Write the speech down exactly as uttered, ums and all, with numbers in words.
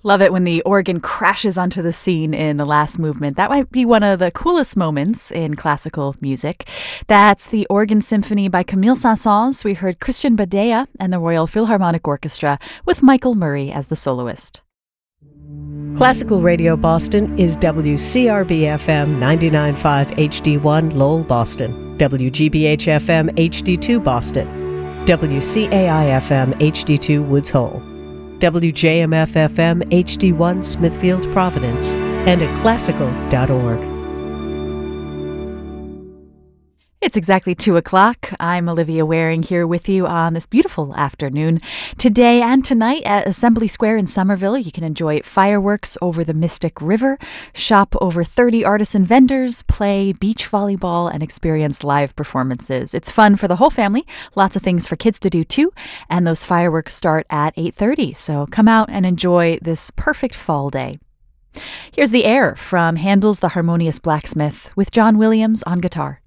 Love it when the organ crashes onto the scene in the last movement. That might be one of the coolest moments in classical music. That's the Organ Symphony by Camille Saint-Saëns. We heard Christian Badea and the Royal Philharmonic Orchestra with Michael Murray as the soloist. Classical Radio Boston is W C R B F M ninety-nine point five H D one Lowell, Boston, W G B H F M H D two Boston, W C A I F M H D two Woods Hole, W J M F F M H D one Smithfield, Providence, and at classical dot org. It's exactly two o'clock. I'm Olivia Waring here with you on this beautiful afternoon. Today and tonight at Assembly Square in Somerville, you can enjoy fireworks over the Mystic River, shop over thirty artisan vendors, play beach volleyball, and experience live performances. It's fun for the whole family. Lots of things for kids to do too. And those fireworks start at eight thirty. So come out and enjoy this perfect fall day. Here's The Air from Handel's The Harmonious Blacksmith with John Williams on guitar.